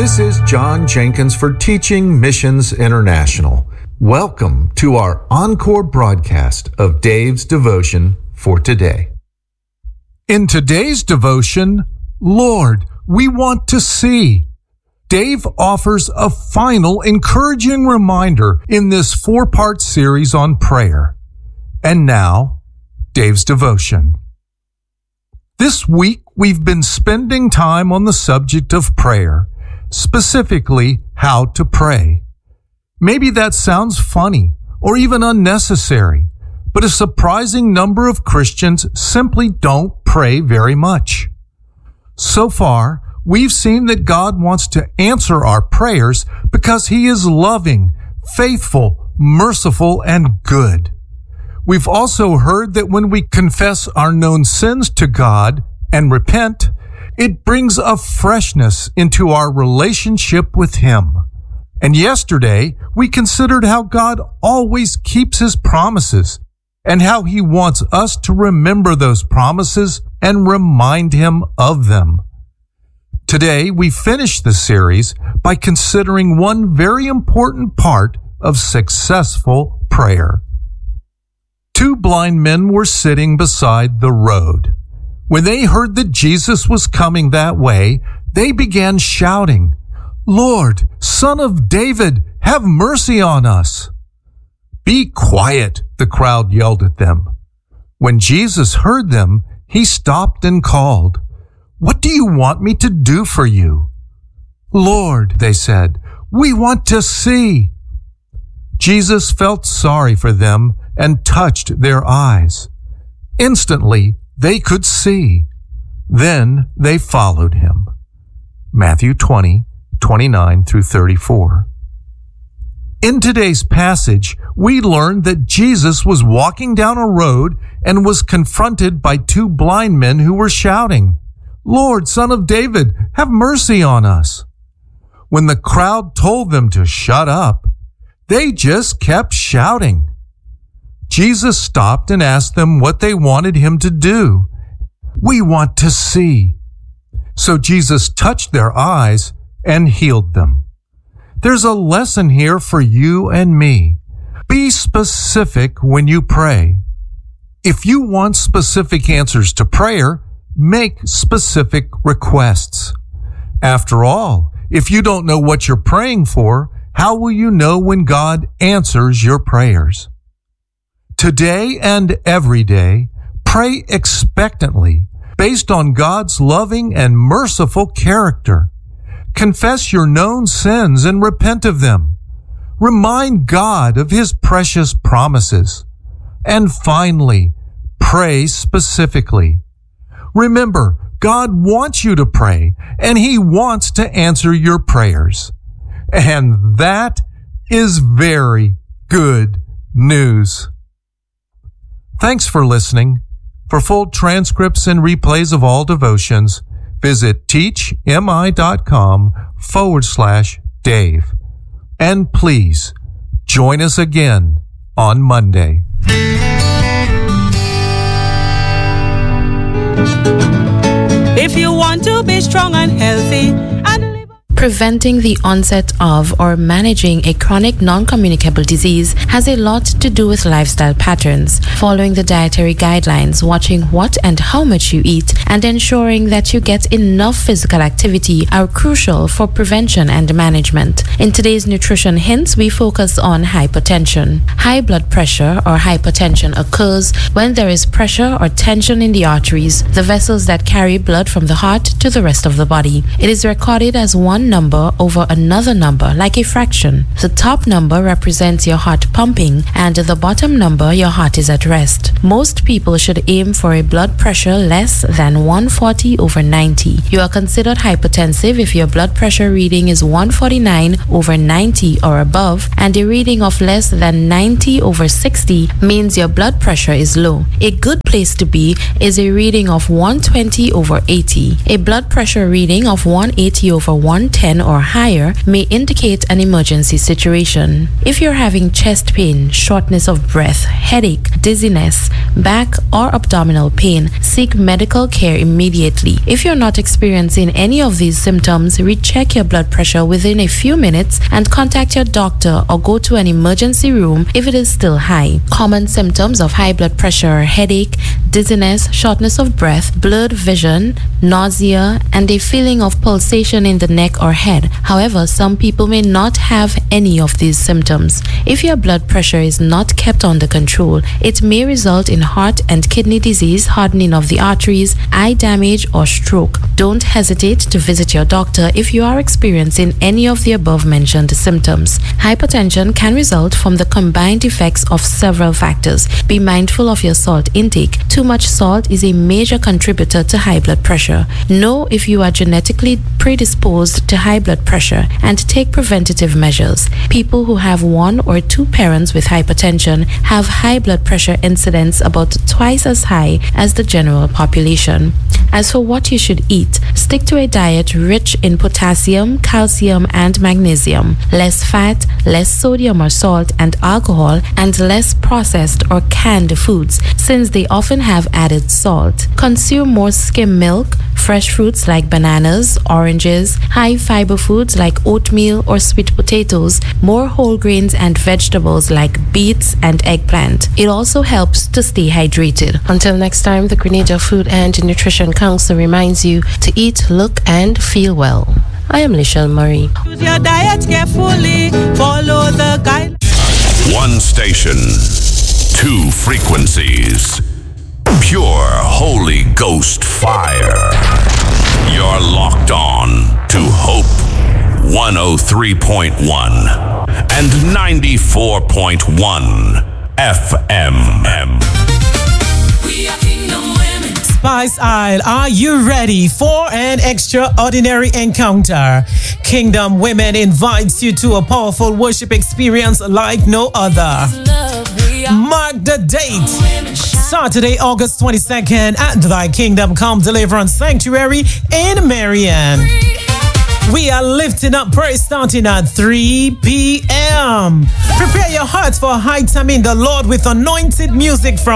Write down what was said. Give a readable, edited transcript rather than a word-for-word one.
This is John Jenkins for Teaching Missions International. Welcome to our encore broadcast of Dave's devotion for today. In today's devotion, Lord, we want to see. Dave offers a final encouraging reminder in this 4-part series on prayer. And now, Dave's devotion. This week, we've been spending time on the subject of prayer, specifically how to pray. Maybe that sounds funny or even unnecessary, but a surprising number of Christians simply don't pray very much. So far, we've seen that God wants to answer our prayers because He is loving, faithful, merciful, and good. We've also heard that when we confess our known sins to God and repent, it brings a freshness into our relationship with Him. And yesterday, we considered how God always keeps His promises and how He wants us to remember those promises and remind Him of them. Today, we finish the series by considering one very important part of successful prayer. 2 blind men were sitting beside the road. When they heard that Jesus was coming that way, they began shouting, "Lord, Son of David, have mercy on us." "Be quiet," the crowd yelled at them. When Jesus heard them, He stopped and called, "What do you want me to do for you?" "Lord," they said, "we want to see." Jesus felt sorry for them and touched their eyes. Instantly, they could see. Then they followed Him. Matthew 20:29 through 34. In today's passage, we learn that Jesus was walking down a road and was confronted by 2 blind men who were shouting, "Lord, Son of David, have mercy on us." When the crowd told them to shut up, they just kept shouting. Jesus stopped and asked them what they wanted Him to do. "We want to see." So Jesus touched their eyes and healed them. There's a lesson here for you and me. Be specific when you pray. If you want specific answers to prayer, make specific requests. After all, if you don't know what you're praying for, how will you know when God answers your prayers? Today and every day, pray expectantly, based on God's loving and merciful character. Confess your known sins and repent of them. Remind God of His precious promises. And finally, pray specifically. Remember, God wants you to pray, and He wants to answer your prayers. And that is very good news. Thanks for listening. For full transcripts and replays of all devotions, visit teachmi.com/Dave. And please, join us again on Monday. If you want to be strong and healthy and preventing the onset of or managing a chronic non-communicable disease has a lot to do with lifestyle patterns. Following the dietary guidelines, watching what and how much you eat, and ensuring that you get enough physical activity are crucial for prevention and management. In today's Nutrition Hints, we focus on hypertension. High blood pressure or hypertension occurs when there is pressure or tension in the arteries, the vessels that carry blood from the heart to the rest of the body. It is recorded as one number over another number, like a fraction. The top number represents your heart pumping, and the bottom number, your heart is at rest. Most people should aim for a blood pressure less than 140/90. You are considered hypertensive if your blood pressure reading is 149/90 or above, and a reading of less than 90/60 means your blood pressure is low. A good place to be is a reading of 120/80. A blood pressure reading of 180/110 110 or higher may indicate an emergency situation. If you're having chest pain, shortness of breath, headache, dizziness, back or abdominal pain, seek medical care immediately. If you're not experiencing any of these symptoms, recheck your blood pressure within a few minutes and contact your doctor or go to an emergency room if it is still high. Common symptoms of high blood pressure are headache, dizziness, shortness of breath, blurred vision, nausea, and a feeling of pulsation in the neck or head. However, some people may not have any of these symptoms. If your blood pressure is not kept under control, it may result in heart and kidney disease, hardening of the arteries, eye damage, or stroke. Don't hesitate to visit your doctor if you are experiencing any of the above mentioned symptoms. Hypertension can result from the combined effects of several factors. Be mindful of your salt intake. Too much salt is a major contributor to high blood pressure. Know if you are genetically predisposed to high blood pressure and take preventative measures. People who have one or two parents with hypertension have high blood pressure incidence about twice as high as the general population. As for what you should eat, stick to a diet rich in potassium, calcium, and magnesium, less fat, less sodium or salt and alcohol, and less processed or canned foods, since they often have added salt. Consume more skim milk, fresh fruits like bananas, oranges, high fiber foods like oatmeal or sweet potatoes, more whole grains and vegetables like beets and eggplant. It also helps to stay hydrated. Until next time, the Grenada Food and Nutrition Council reminds you to eat, look, and feel well. I am Lichelle Murray. Choose your diet carefully, follow the guidelines. One station, two frequencies. Pure Holy Ghost fire. You're locked on to Hope 103.1 and 94.1 FM. We are Kingdom Women. Spice Isle, are you ready for an extraordinary encounter? Kingdom Women invites you to a powerful worship experience like no other. Mark the date, Saturday, August 22nd at Thy Kingdom Come Deliverance Sanctuary in Marion. We are lifting up praise starting at 3 p.m. Prepare your hearts for a high time in the Lord with anointed music from